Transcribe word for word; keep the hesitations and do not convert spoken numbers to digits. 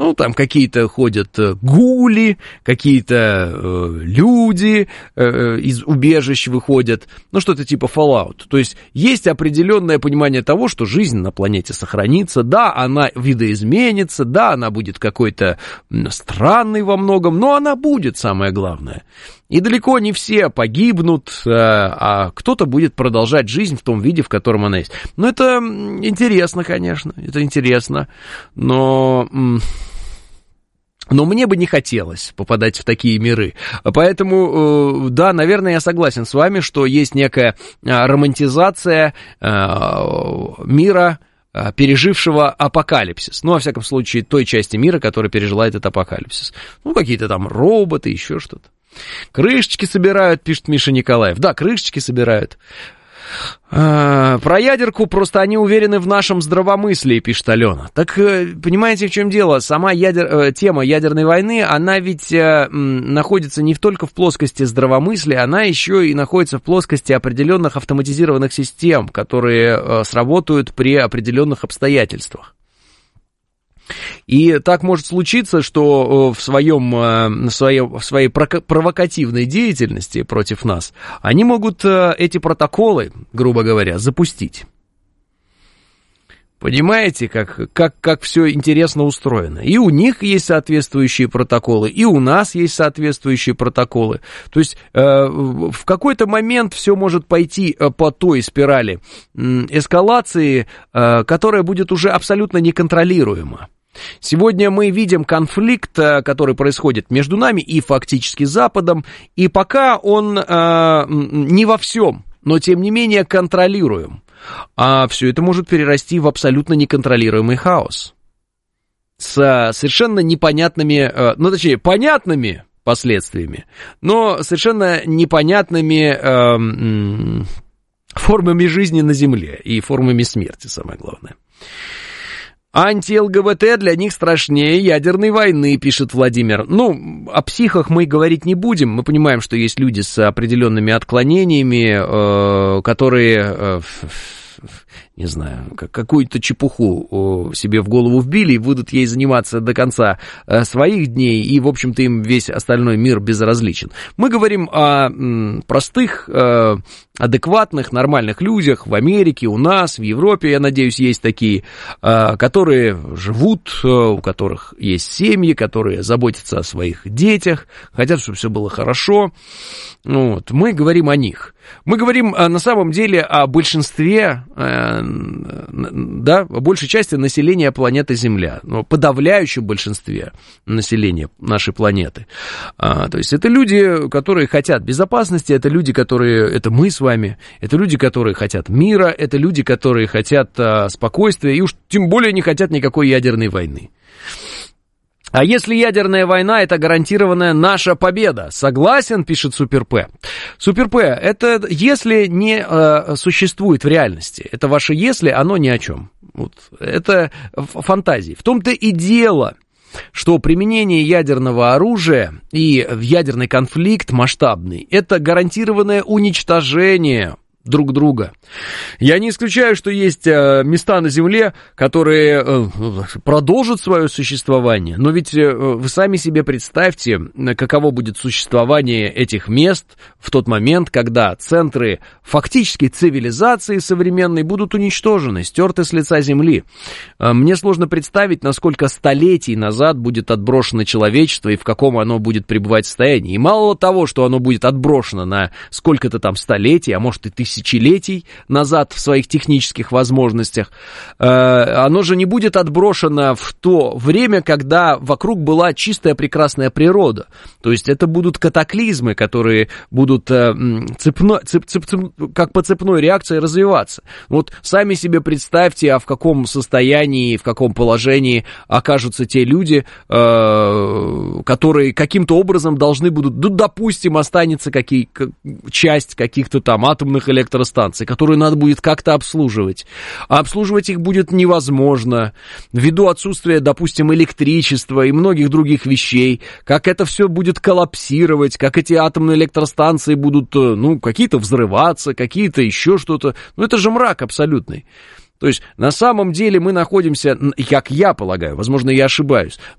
Ну, там какие-то ходят гули, какие-то э, люди э, из убежищ выходят, ну, что-то типа Fallout. То есть есть определенное понимание того, что жизнь на планете сохранится, да, она видоизменится, да, она будет какой-то странной во многом, но она будет, самое главное. И далеко не все погибнут, а кто-то будет продолжать жизнь в том виде, в котором она есть. Ну, это интересно, конечно, это интересно, но... Но мне бы не хотелось попадать в такие миры. Поэтому, да, наверное, я согласен с вами, что есть некая романтизация мира, пережившего апокалипсис. Ну, во всяком случае, той части мира, которая пережила этот апокалипсис. Ну, какие-то там роботы, еще что-то. Крышечки собирают, пишет Миша Николаев. Да, крышечки собирают. А, про ядерку просто они уверены в нашем здравомыслии, пишет Алена. Так, понимаете, в чем дело? Сама ядер... тема ядерной войны, она ведь э, находится не только в плоскости здравомыслия, она еще и находится в плоскости определенных автоматизированных систем, которые э, сработают при определенных обстоятельствах. И так может случиться, что в, своем, в, своей, в своей провокативной деятельности против нас они могут эти протоколы, грубо говоря, запустить. Понимаете, как, как, как все интересно устроено? И у них есть соответствующие протоколы, и у нас есть соответствующие протоколы. То есть э, в какой-то момент все может пойти по той спирали э, эскалации, э, которая будет уже абсолютно неконтролируема. Сегодня мы видим конфликт, который происходит между нами и фактически Западом, и пока он э, не во всем, но тем не менее контролируем. А все это может перерасти в абсолютно неконтролируемый хаос с совершенно непонятными, э, ну точнее понятными последствиями, но совершенно непонятными э, формами жизни на Земле и формами смерти, самое главное. Анти-ЛГБТ для них страшнее ядерной войны, пишет Владимир. Ну, о психах мы говорить не будем. Мы понимаем, что есть люди с определенными отклонениями, э, которые, э, не знаю, какую-то чепуху себе в голову вбили и будут ей заниматься до конца своих дней, и, в общем-то, им весь остальной мир безразличен. Мы говорим о простых, адекватных, нормальных людях в Америке, у нас, в Европе, я надеюсь, есть такие, которые живут, у которых есть семьи, которые заботятся о своих детях, хотят, чтобы все было хорошо. Вот. Мы говорим о них. Мы говорим на самом деле о большинстве, да, большей части населения планеты Земля, но подавляющем большинстве населения нашей планеты. А, то есть это люди, которые хотят безопасности, это люди, которые, это мы с вами, это люди, которые хотят мира, это люди, которые хотят а, спокойствия, и уж тем более не хотят никакой ядерной войны. А если ядерная война, это гарантированная наша победа. Согласен, пишет Супер П. Супер П, это если не э, существует в реальности. Это ваше если, оно ни о чем. Вот. Это фантазии. В том-то и дело, что применение ядерного оружия и ядерный конфликт масштабный, это гарантированное уничтожение друг друга. Я не исключаю, что есть э, места на Земле, которые э, продолжат свое существование, но ведь э, вы сами себе представьте, каково будет существование этих мест в тот момент, когда центры фактически цивилизации современной будут уничтожены, стерты с лица Земли. Э, мне сложно представить, насколько столетий назад будет отброшено человечество и в каком оно будет пребывать состоянии. И мало того, что оно будет отброшено на сколько-то там столетий, а может и тысячи, тысячелетий назад в своих технических возможностях, оно же не будет отброшено в то время, когда вокруг была чистая прекрасная природа. То есть это будут катаклизмы, которые будут цепно, цеп, цеп, цеп, как по цепной реакции развиваться. Вот сами себе представьте, а в каком состоянии, в каком положении окажутся те люди, которые каким-то образом должны будут, ну, допустим, останется какие, часть каких-то там атомных электростанций, электростанций, которые надо будет как-то обслуживать. А обслуживать их будет невозможно, ввиду отсутствия, допустим, электричества и многих других вещей, как это все будет коллапсировать, как эти атомные электростанции будут, ну, какие-то взрываться, какие-то еще что-то. Ну, это же мрак абсолютный. То есть, на самом деле мы находимся, как я полагаю, возможно, я ошибаюсь,